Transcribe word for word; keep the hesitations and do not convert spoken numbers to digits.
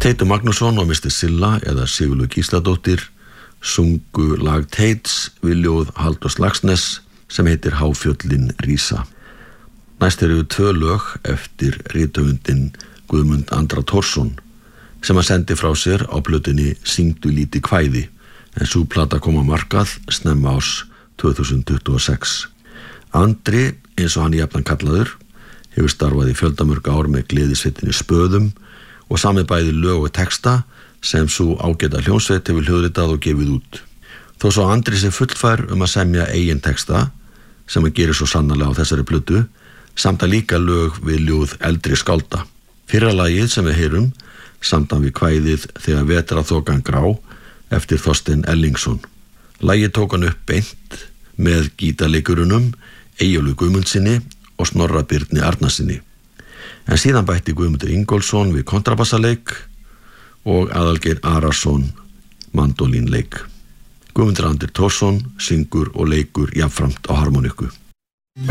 Teitur Magnússon og mister Silla eða Sigurlaug Gísladóttir sungu lag Teits við ljóð Halldórs Laxness sem heitir Háfjöllin rísa. Næst eru tvö lög eftir rithöfundinn Guðmund Andra Thorsson sem hann sendi frá sér á plötunni Syngdu lítið kvæði, en sú plata kom á markað snemma árs tvö þúsund tuttugu og sex. Andri, eins og hann jafnan kallaður, hefur starfað í fjöldamörg ár með gleðisveitinni Spöðum og samið bæði lög og texta sem sú ágæta hljómsveit hefur hljóðritað og gefið út. Þó svo Andri sé fullfær um að semja eigin texta, sem hann gerir svo sannarlega á þessari plötu, samt að líka lög við ljóð eldri skálda. Fyrra lagið sem við heyrum samt hann við kvæðið Þegar vetrarþokan grá eftir Þorstein Ellingsson. Lagið tók hann upp beint með gítarleikurunum Eyjólfi Guðmundsinni og Snorra Birni Arnarsinni. En síðan bætti Guðmundur Ingólfsson við kontrabassaleik og Aðalgeir Arason mandólínleik. Guðmundur Andri Thorsson syngur og leikur jafnframt á harmonikku.